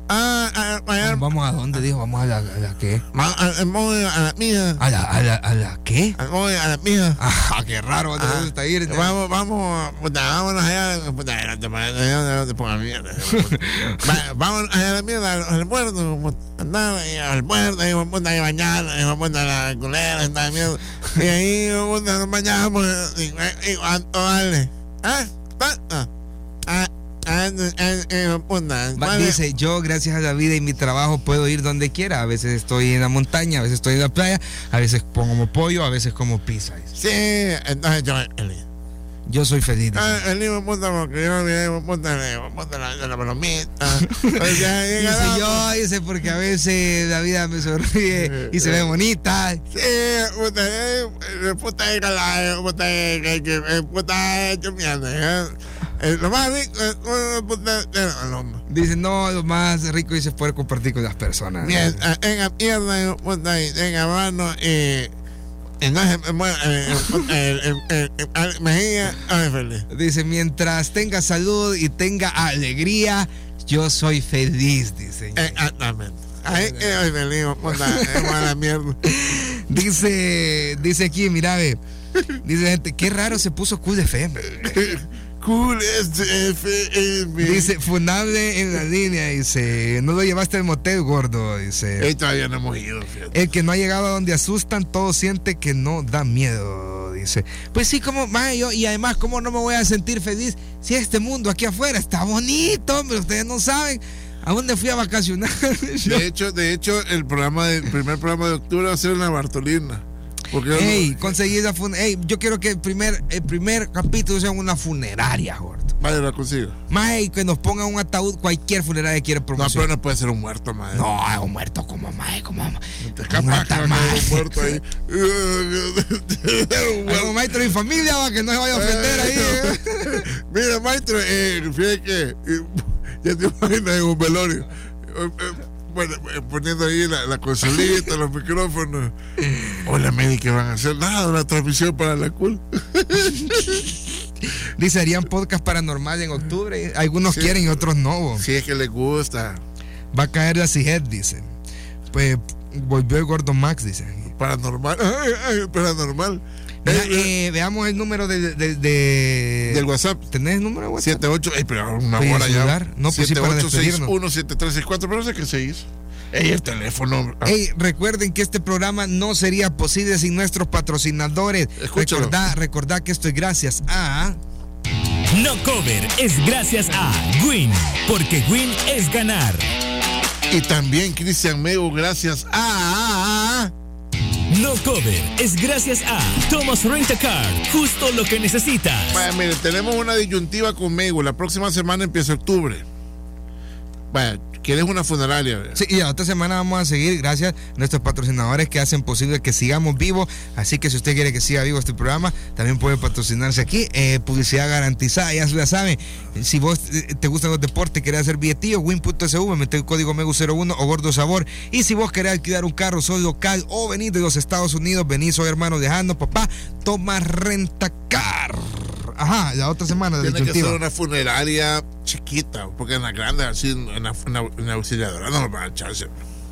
¿Vamos a dónde? Dijo, vamos a la ¿qué? Vamos a la mía. ¿A la qué? Vamos a la mía. Ajá, qué raro, ¿dónde te gusta ir? Vámonos allá. Vamos a la mierda, al muerto. Andar al muerto, y bañar, y la culera, esta mierda. Y ahí nos bañamos. Y cuánto vale. Dice, yo gracias a la vida y mi trabajo puedo ir donde quiera. A veces estoy en la montaña, a veces estoy en la playa, a veces como pollo, a veces como pizza. Sí, entonces yo soy feliz. El hijo puta porque yo la palomita. Dice porque a veces la vida me sonríe y se ve bonita. Sí, puta hecho mierda. Lo más rico es el hombre. Dice, no, lo más rico dice poder compartir con las personas. Bien, en pierna, en mano y mejilla, feliz. Dice, mientras tenga salud y tenga alegría, yo soy feliz, dice. Exactamente. Ahí quedo feliz, la mierda. Dice aquí, mira, ve. Dice gente, qué raro se puso Cool FM. Cool FM. Dice, funable en la línea, dice, no lo llevaste al motel, gordo, dice. Todavía no hemos ido, fíjate. El que no ha llegado a donde asustan, todo siente que no da miedo, dice. Pues sí, como, yo, y además, ¿cómo no me voy a sentir feliz si este mundo aquí afuera está bonito, hombre? Ustedes no saben a dónde fui a vacacionar. De hecho, el primer programa de octubre va a ser en la Bartolina. Conseguí la yo quiero que el primer capítulo sea una funeraria, gordo. Vale, la consigo. Que nos pongan un ataúd, cualquier funeraria quiere promocionar. No, pero no puede ser un muerto, madre. No, un muerto como capaz que un muerto ahí. Un maestro de familia, que no se vaya a ofender ahí. Mira, maestro, fíjate que ya te imaginas en un velorio. Bueno, poniendo ahí la consolita, los micrófonos. Hola, médica, van a hacer nada, una transmisión para la cool. Dice, harían podcast paranormal en octubre. Algunos quieren y otros no. Sí, es que les gusta. Va a caer la CIGET, dice. Pues volvió el gordo Max, dice. Paranormal. Paranormal. Veamos el número del WhatsApp. ¿Tenés el número de WhatsApp? 78, pero una hora ya. No, pues sí, para despedirnos. 78617364, pero no sé qué se hizo. El teléfono. Recuerden que este programa no sería posible sin nuestros patrocinadores. Recordá que esto es gracias a... No Cover es gracias a Win, porque Win es ganar. Y también Cristian Mego, gracias a... No Cover es gracias a Thomas Rent a Car, justo lo que necesitas. Vaya, miren, tenemos una disyuntiva con Mego. La próxima semana empieza octubre. Vaya, ¿quieres una funeraria? Sí, y la otra semana vamos a seguir gracias a nuestros patrocinadores que hacen posible que sigamos vivos. Así que si usted quiere que siga vivo este programa, también puede patrocinarse aquí. Publicidad garantizada, ya saben. Si vos te gustan los deportes, querés hacer billetillo, win.sv, mete el código MEGU01 o Gordo Sabor. Y si vos querés alquilar un carro, sos local o venís de los Estados Unidos, venís, soy hermano lejano, papá, toma Rentacar. Ajá, la otra semana tiene que ser una funeraria chiquita, porque en la grande, así, en la auxiliadora no nos van a echarse.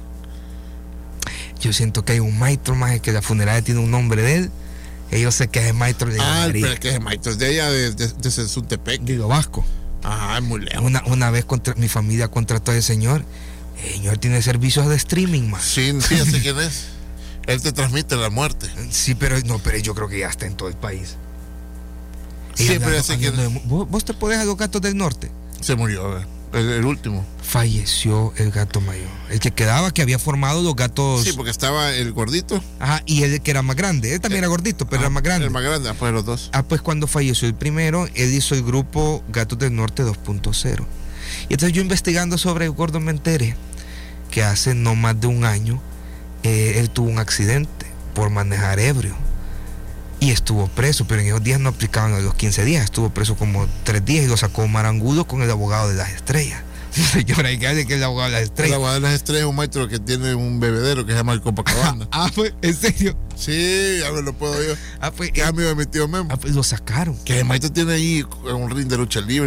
Yo siento que hay un maestro más que la funeraria tiene un nombre de él. Y yo sé que es el maestro de pero es que es el maestro de ella, de Suntepec. De lo Vasco. Ajá, es muy lejos. Una vez mi familia contrató a ese señor. El señor tiene servicios de streaming, man. Sí, ya sé quién es. Él te transmite la muerte. Sí, pero yo creo que ya está en todo el país. Sí, pero ya sé que... ¿Vos te podés a los Gatos del Norte? Se murió, el último. Falleció el gato mayor. El que quedaba, que había formado los gatos. Sí, porque estaba el gordito. Ajá, y él que era más grande. Él también era gordito, pero era más grande. El más grande, pues los dos. Pues cuando falleció el primero, él hizo el grupo Gatos del Norte 2.0. Y entonces yo investigando sobre el gordo me enteré que hace no más de un año él tuvo un accidente por manejar ebrio. Y estuvo preso, pero en esos días no aplicaban a los 15 días. Estuvo preso como 3 días y lo sacó Marangudo con el abogado de las estrellas. Señora, hay que decir que es el abogado de las estrellas. El abogado de las estrellas es un maestro que tiene un bebedero que se llama el Copacabana. Pues, ¿en serio? Sí, ya me lo puedo yo. Pues, que es amigo de mi tío Memo. Pues lo sacaron. Que el maestro tiene ahí un ring de lucha libre.